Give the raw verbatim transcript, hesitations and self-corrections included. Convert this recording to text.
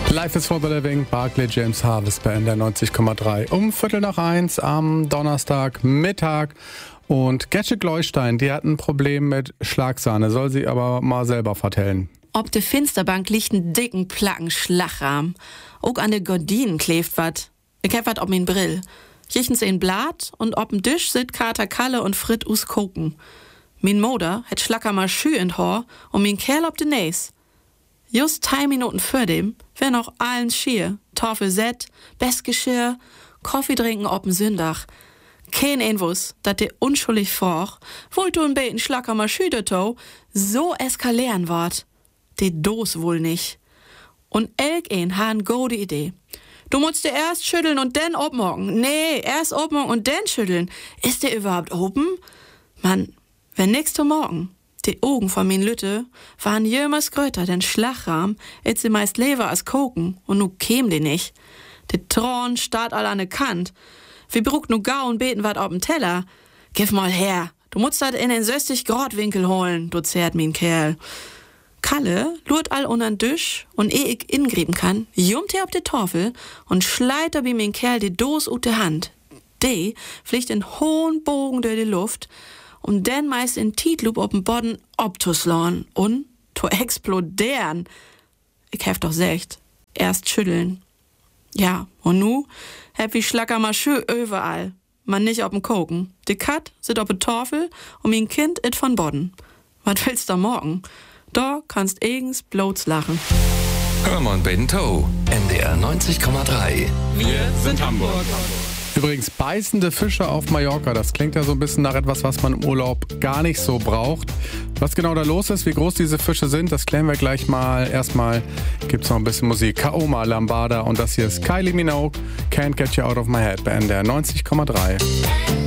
Life is for the Living, Barclay James Harvest bei N D R neunzig Komma drei. Um Viertel nach eins am Donnerstag Mittag. Und Getsche Gleustein, die hat ein Problem mit Schlagsahne, soll sie aber mal selber vertellen. Ob de Finsterbank liegt ein dicken Placken Schlagrahm. Auch an de Gordinen kleeft wat. Ich hab wat ob min Brill. Jichens in Blatt und ob'n Tisch sit Kater Kalle und Frit us koken. Min Moder het Schlacker mal Schü in Hor und min Kerl ob de Näs. Just drei Minuten vor dem wär noch allen schier. Tafel set, Bestgeschirr, Kaffee trinken ob'n Sündach. Kein Einwuss, dat de unschuldig vor, wollt du ein beten Schlacker mal Schüderto, so eskalieren wart. De Dos wohl nicht. Und elk ein ha n gode Idee. Du musst dir erst schütteln und dann obmorgen. Nee, erst obmorgen und dann schütteln. Ist der überhaupt oben? Mann, wenn nächste Morgen. Die Augen von min Lütte waren jemals gröter, denn Schlagrahm, et sie meist lever als Koken, und nu käm die nicht. De Thron starrt all an de Kant. Wir brucht nu gau und beten wat ob'n Teller. Gib mal her, du musst dat in den sechzig Grad Winkel holen, du zerrt min Kerl. Kalle lurt all untern Tisch und ehe ich ingrieben kann, jummt er auf de Tafel und schleit er wie min Kerl die Dos ut de Hand. De fliegt in hohen Bogen durch die Luft und dann meist in Tietlup ob'n Boden obtuslauen und to exploderen. Ich hef doch secht, erst schütteln. Ja, und nu hab wie Schlacker mal schön überall. Man nicht ob'n Koken. De Kat sit ob'n Tafel und min Kind it von Bodden. Was willst du morgen? Da kannst eigens bloß lachen. Hermann Bento, N D R neunzig Komma drei. Wir sind Hamburg. Übrigens, beißende Fische auf Mallorca, das klingt ja so ein bisschen nach etwas, was man im Urlaub gar nicht so braucht. Was genau da los ist, wie groß diese Fische sind, das klären wir gleich mal. Erstmal gibt's noch ein bisschen Musik. Kaoma Lambada und das hier ist Kylie Minogue, Can't Get You Out of My Head bei N D R neunzig Komma drei.